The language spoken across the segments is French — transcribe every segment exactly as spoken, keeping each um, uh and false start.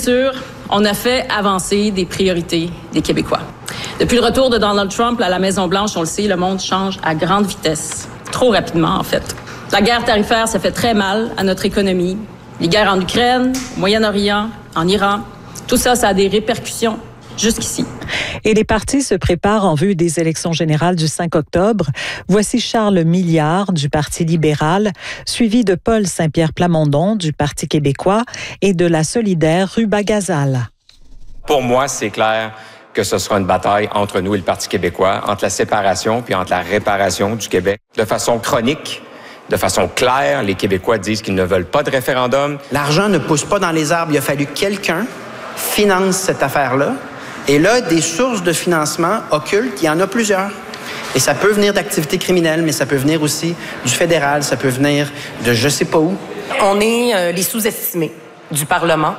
sûr, on a fait avancer des priorités des Québécois. Depuis le retour de Donald Trump à la Maison-Blanche, on le sait, le monde change à grande vitesse. Trop rapidement, en fait. La guerre tarifaire, ça fait très mal à notre économie. Les guerres en Ukraine, au Moyen-Orient, en Iran, tout ça, ça a des répercussions jusqu'ici. Et les partis se préparent en vue des élections générales du cinq octobre. Voici Charles Milliard du Parti libéral, suivi de Paul Saint-Pierre Plamondon du Parti québécois et de la solidaire Ruba Gazal. Pour moi, c'est clair que ce sera une bataille entre nous et le Parti québécois, entre la séparation puis entre la réparation du Québec. De façon chronique, de façon claire, les Québécois disent qu'ils ne veulent pas de référendum. L'argent ne pousse pas dans les arbres. Il a fallu que quelqu'un finance cette affaire-là. Et là, des sources de financement occultes, il y en a plusieurs. Et ça peut venir d'activités criminelles, mais ça peut venir aussi du fédéral, ça peut venir de je sais pas où. On est euh, les sous-estimés du Parlement.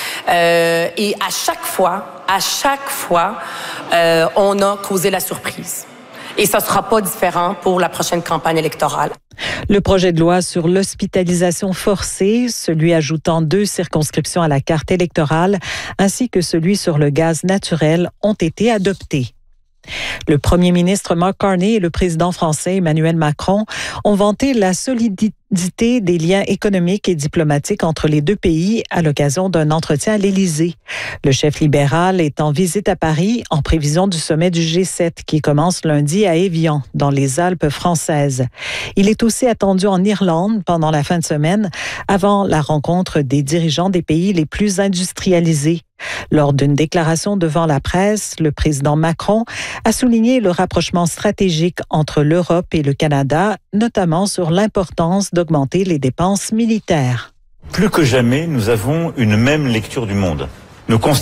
Euh, et à chaque fois, à chaque fois, euh, on a causé la surprise. Et ça ne sera pas différent pour la prochaine campagne électorale. Le projet de loi sur l'hospitalisation forcée, celui ajoutant deux circonscriptions à la carte électorale, ainsi que celui sur le gaz naturel ont été adoptés. Le premier ministre Mark Carney et le président français Emmanuel Macron ont vanté la solidité des liens économiques et diplomatiques entre les deux pays à l'occasion d'un entretien à l'Élysée. Le chef libéral est en visite à Paris en prévision du sommet du G sept qui commence lundi à Évian, dans les Alpes françaises. Il est aussi attendu en Irlande pendant la fin de semaine, avant la rencontre des dirigeants des pays les plus industrialisés. Lors d'une déclaration devant la presse, le président Macron a souligné le rapprochement stratégique entre l'Europe et le Canada, notamment sur l'importance d'augmenter les dépenses militaires. Plus que jamais, nous avons une même lecture du monde. Nous